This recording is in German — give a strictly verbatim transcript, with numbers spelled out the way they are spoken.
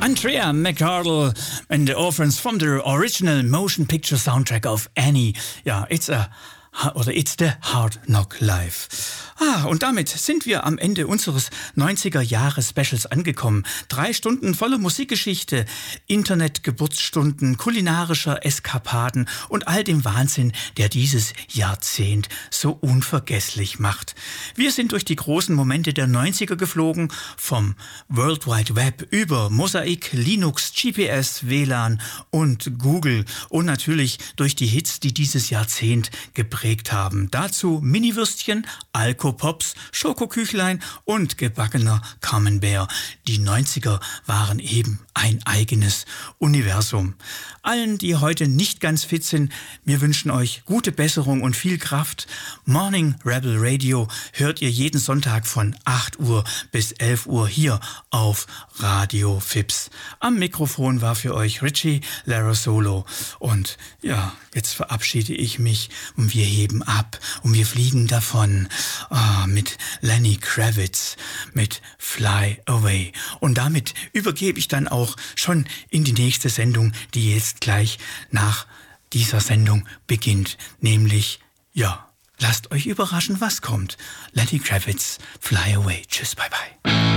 Andrea McArdle and the orphans from the original motion picture soundtrack of Annie. Ja, it's a oder It's the Hard Knock Life. Ah, und damit sind wir am Ende unseres neunziger-Jahre-Specials angekommen. Drei Stunden voller Musikgeschichte, Internet-Geburtsstunden, kulinarischer Eskapaden und all dem Wahnsinn, der dieses Jahrzehnt so unvergesslich macht. Wir sind durch die großen Momente der neunziger geflogen, vom World Wide Web über Mosaik, Linux, G P S, W L A N und Google und natürlich durch die Hits, die dieses Jahrzehnt geprägt haben. Dazu Miniwürstchen, Alkopops, Schokoküchlein und gebackener Camembert. Die neunziger waren eben ein eigenes Universum. Allen, die heute nicht ganz fit sind, wir wünschen euch gute Besserung und viel Kraft. Morning Rebel Radio hört ihr jeden Sonntag von acht Uhr bis elf Uhr hier auf Radio Fips. Am Mikrofon war für euch Richie Larasolo. Und ja, jetzt verabschiede ich mich und wir heben ab und wir fliegen davon ah, mit Lenny Kravitz, mit Fly Away. Und damit übergebe ich dann auch schon in die nächste Sendung, die jetzt gleich nach dieser Sendung beginnt. Nämlich, ja, lasst euch überraschen, was kommt. Lenny Kravitz, Fly Away. Tschüss, bye bye.